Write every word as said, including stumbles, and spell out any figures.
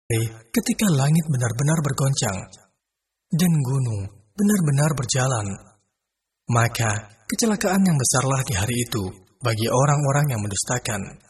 ketika langit benar-benar bergoncang dan gunung benar-benar berjalan, maka kecelakaan yang besarlah di hari itu bagi orang-orang yang mendustakan.